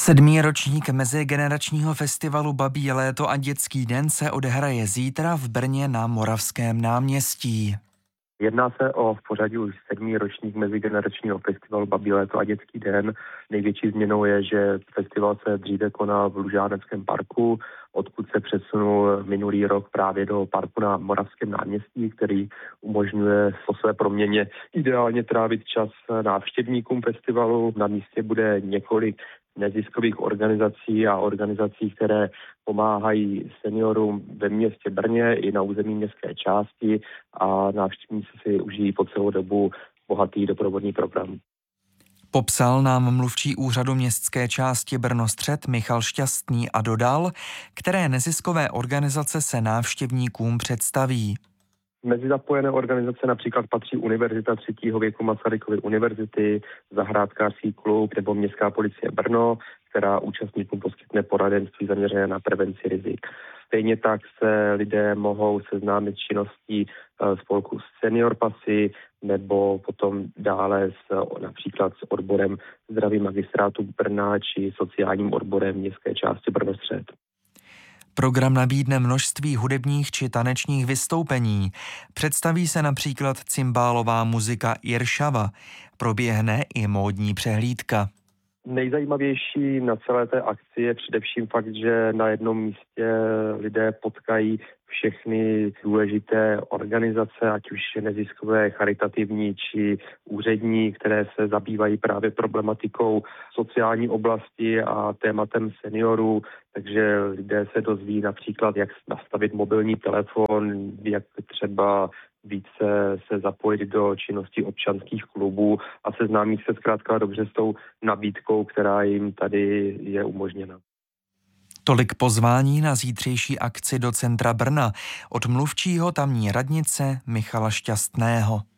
Sedmý ročník mezigeneračního festivalu Babí léto a dětský den se odehraje zítra v Brně na Moravském náměstí. Jedná se o v pořadí už sedmý ročník mezigeneračního festivalu Babí léto a dětský den. Největší změnou je, že festival se dříve konal v Lužáneckém parku, odkud se přesunul minulý rok právě do parku na Moravském náměstí, který umožňuje po své proměně ideálně trávit čas návštěvníkům festivalu. Na místě bude několik neziskových organizací a organizací, které pomáhají seniorům ve městě Brně i na území městské části a návštěvníci si užijí po celou dobu bohatý doprovodný program. Popsal nám mluvčí úřadu městské části Brno-Střed Michal Šťastný a dodal, které neziskové organizace se návštěvníkům představí. Mezi zapojené organizace například patří Univerzita třetího věku Masarykovy univerzity, Zahrádkářský klub nebo Městská policie Brno, která účastníkům poskytne poradenství zaměřené na prevenci rizik. Stejně tak se lidé mohou seznámit s činností spolku Senior Pasy nebo potom dále například s odborem zdraví magistrátu Brna či sociálním odborem městské části Brno-Střed. Program nabídne množství hudebních či tanečních vystoupení. Představí se například cymbálová muzika Iršava. Proběhne i módní přehlídka. Nejzajímavější na celé té akci je především fakt, že na jednom místě lidé potkají všechny důležité organizace, ať už neziskové, charitativní či úřední, které se zabývají právě problematikou sociální oblasti a tématem seniorů. Takže lidé se dozví například, jak nastavit mobilní telefon, jak třeba více se zapojit do činnosti občanských klubů a seznámit se zkrátka dobře s tou nabídkou, která jim tady je umožněna. Tolik pozvání na zítřejší akci do centra Brna od mluvčího tamní radnice Michala Šťastného.